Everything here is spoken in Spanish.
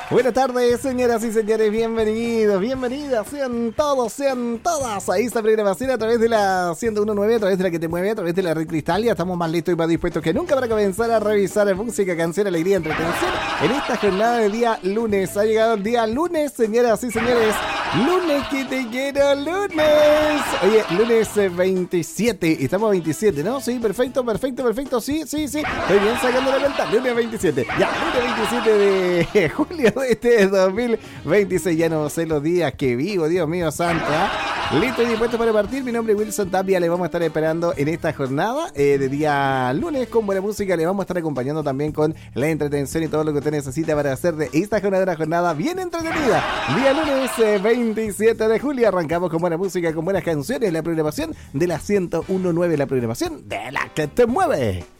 Buenas tardes, señoras y señores, bienvenidos, bienvenidas, sean todos, sean todas a esta programación a través de la 101.9, a través de la que te mueve, a través de la Red Cristal. Ya estamos más listos y más dispuestos que nunca para comenzar a revisar música, canción, alegría, entretención en esta jornada de día lunes. Ha llegado el día lunes, señoras y señores, lunes que te quiero, lunes. Oye, lunes 27, estamos a 27, ¿no? Sí, perfecto, sí, estoy bien sacando la cuenta, lunes 27, ya, lunes 27 de julio de este 2026, ya no sé los días que vivo, Dios mío santo, listo y dispuesto para partir. Mi nombre es Wilson Tapia, le vamos a estar esperando en esta jornada de día lunes con buena música, le vamos a estar acompañando también con la entretención y todo lo que usted necesita para hacer de esta jornada una jornada bien entretenida. Día lunes 27 de julio, arrancamos con buena música, con buenas canciones, la programación de la 101.9, la programación de la que te mueve.